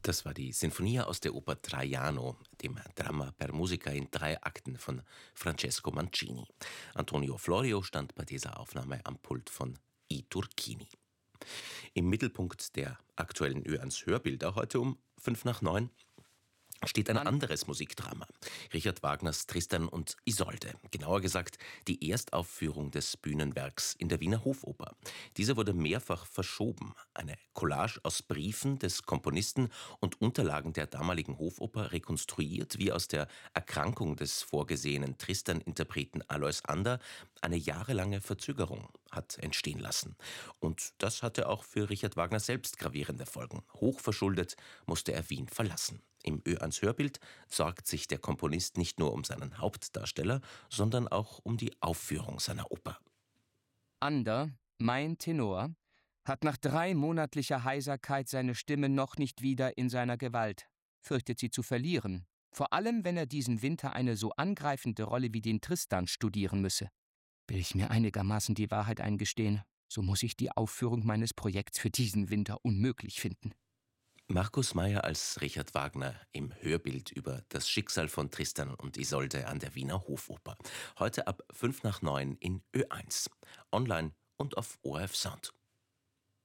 Das war die Sinfonia aus der Oper Traiano, dem Dramma per Musica in 3 Akten von Francesco Mancini. Antonio Florio stand bei dieser Aufnahme am Pult von I. Turchini. Im Mittelpunkt der aktuellen Ö1 Hörbilder heute um 5 nach 9 steht ein An anderes Musikdrama. Richard Wagners Tristan und Isolde. Genauer gesagt die Erstaufführung des Bühnenwerks in der Wiener Hofoper. Diese wurde mehrfach verschoben. Eine Collage aus Briefen des Komponisten und Unterlagen der damaligen Hofoper rekonstruiert, wie aus der Erkrankung des vorgesehenen Tristan-Interpreten Alois Ander eine jahrelange Verzögerung hat entstehen lassen. Und das hatte auch für Richard Wagner selbst gravierende Folgen. Hochverschuldet musste er Wien verlassen. Im Ö1 Hörbild sorgt sich der Komponist nicht nur um seinen Hauptdarsteller, sondern auch um die Aufführung seiner Oper. Ander, mein Tenor, hat nach 3 monatlicher Heiserkeit seine Stimme noch nicht wieder in seiner Gewalt, fürchtet sie zu verlieren, vor allem wenn er diesen Winter eine so angreifende Rolle wie den Tristan studieren müsse. Will ich mir einigermaßen die Wahrheit eingestehen, so muss ich die Aufführung meines Projekts für diesen Winter unmöglich finden. Markus Meyer als Richard Wagner im Hörbild über das Schicksal von Tristan und Isolde an der Wiener Hofoper. Heute ab 5 nach 9 in Ö1. Online und auf ORF Sound.